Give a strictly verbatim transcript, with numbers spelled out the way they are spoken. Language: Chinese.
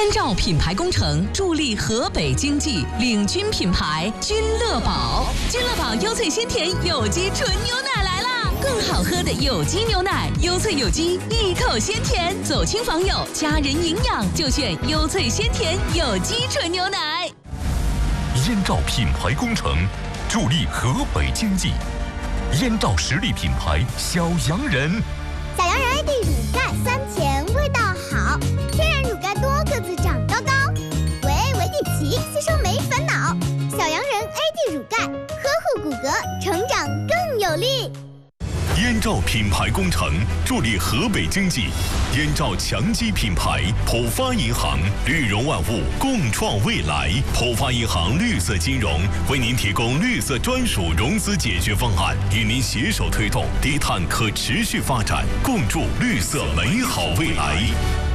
燕赵品牌工程助力河北经济，领军品牌君乐宝。君乐宝优萃鲜甜有机纯牛奶来啦！更好喝的有机牛奶，优萃有机，一口鲜甜，走亲访友，家人营养就选优萃鲜甜有机纯牛奶。 燕赵品牌工程助力河北经济，燕赵实力品牌小洋人。 小洋人 A D 乳钙酸甜味道好，天然乳钙多，个子长高高。维 A 维 D 奇吸收没烦恼，小洋人 A D 乳钙呵护骨骼，成长更有力。 燕赵品牌工程助力河北经济，燕赵强基品牌，浦发银行，绿融万物，共创未来。浦发银行绿色金融为您提供绿色专属融资解决方案，与您携手推动低碳可持续发展，共筑绿色美好未来。